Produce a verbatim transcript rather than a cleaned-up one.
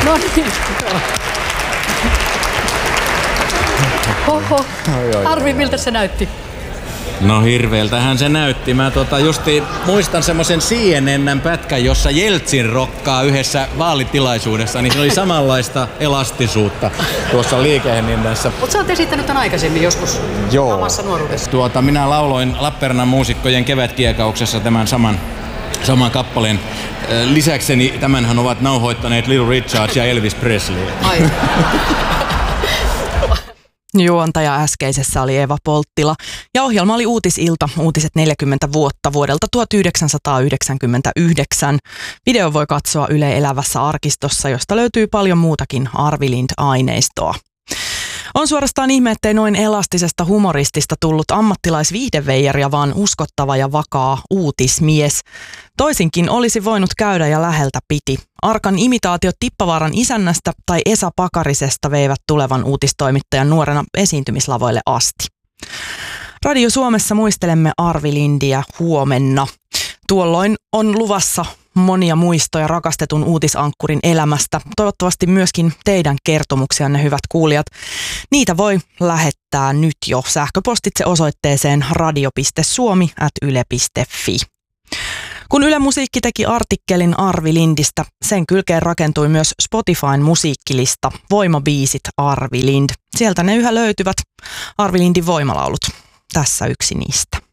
No niin. Oho. Arvi, miltä se näytti? No hirveeltähän se näytti. Mä tota justi muistan semmoisen C N N-pätkän, jossa Jeltsin rokkaa yhdessä vaalitilaisuudessa, niin se oli samanlaista elastisuutta tuossa liikehdinnässä. Mut sä oot esittänyt tämän aikaisemmin joskus. Joo. Omassa nuoruudessa. Tuota, minä lauloin Lappeenrannan muusikkojen kevätkiekauksessa tämän saman, saman kappaleen. Lisäkseni tämänhän ovat nauhoittaneet Little Richard ja Elvis Presley. Ai. Juontaja äskeisessä oli Eva Polttila ja ohjelma oli Uutisilta, uutiset neljäkymmentä vuotta vuodelta tuhatyhdeksänsataayhdeksänkymmentäyhdeksän. Video voi katsoa Yle Elävässä arkistossa, josta löytyy paljon muutakin Arvi Lind-aineistoa. On suorastaan ihme, ettei noin elastisesta humoristista tullut ammattilaisviihdeveijari, vaan uskottava ja vakaa uutismies. Toisinkin olisi voinut käydä ja läheltä piti. Arkan imitaatiot Tippavaaran isännästä tai Esa Pakarisesta veivät tulevan uutistoimittajan nuorena esiintymislavoille asti. Radio Suomessa muistelemme Arvi Lindiä huomenna. Tuolloin on luvassa monia muistoja rakastetun uutisankkurin elämästä. Toivottavasti myöskin teidän kertomuksianne, hyvät kuulijat. Niitä voi lähettää nyt jo sähköpostitse osoitteeseen radio piste suomi ät yle piste fi. Kun Yle Musiikki teki artikkelin Arvi Lindistä, sen kylkeen rakentui myös Spotifyn musiikkilista Voimabiisit Arvi Lind. Sieltä ne yhä löytyvät, Arvi Lindin voimalaulut. Tässä yksi niistä.